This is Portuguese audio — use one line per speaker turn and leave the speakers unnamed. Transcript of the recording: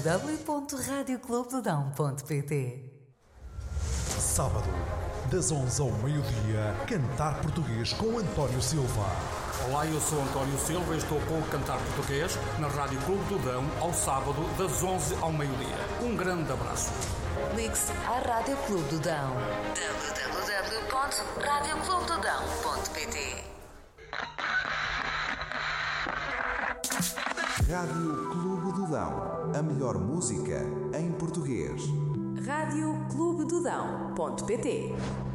www.radioclubedodão.pt.
Sábado, das 11 ao meio-dia, Cantar Português com António Silva.
Olá, eu sou António Silva e estou com o Cantar Português na Rádio Clube do Dão ao sábado das 11 ao meio-dia. Um grande abraço.
Ligue-se à Rádio Clube do Dão. www.radioclubedodão.pt.
Rádio Clube do Dão. A melhor música em português.
radioclubedodão.pt